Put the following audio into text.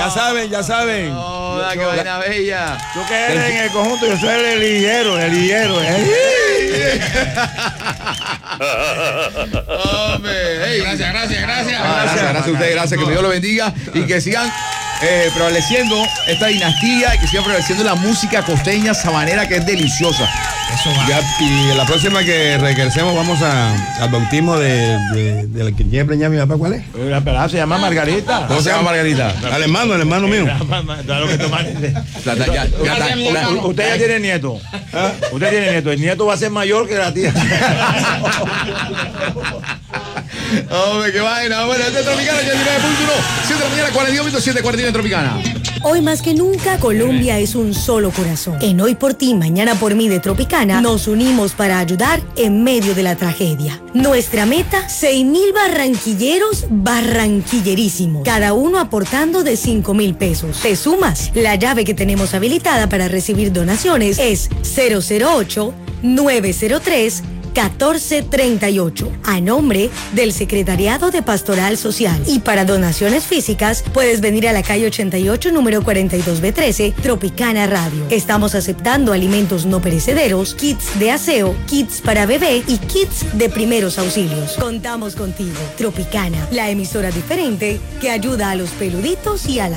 Ya saben, ya saben. No, qué vaina bella. Tú que eres en el conjunto, yo soy el liguero. Hombre, hey. Gracias. Gracias a ustedes, gracias, que Dios lo bendiga y que sigan prevaleciendo esta dinastía y que sigan prevaleciendo la música costeña sabanera, que es deliciosa. Eso va. Ya, y la próxima que regresemos vamos al bautismo de la que quiere preñar mi papá. ¿Cuál es? La pelada se llama Margarita. ¿Cómo se llama Margarita? Al hermano mío. Usted ya tiene nieto. Usted tiene nieto. El nieto va a ser mayor que la tía. Hombre, qué vaina. Bueno, es de Tropicana, 89.1. 7 de la mañana, 42 minutos, 7:41 en Tropicana. Hoy más que nunca, Colombia es un solo corazón. En Hoy por Ti, Mañana por Mí de Tropicana, nos unimos para ayudar en medio de la tragedia. Nuestra meta, 6,000 barranquilleros barranquillerísimos, cada uno aportando de 5,000 pesos. ¿Te sumas? La llave que tenemos habilitada para recibir donaciones es 008-903-1438, a nombre del Secretariado de Pastoral Social. Y para donaciones físicas, puedes venir a la calle 88, número 42B13, Tropicana Radio. Estamos aceptando alimentos no perecederos, kits de aseo, kits para bebé y kits de primeros auxilios. Contamos contigo. Tropicana, la emisora diferente que ayuda a los peluditos y a la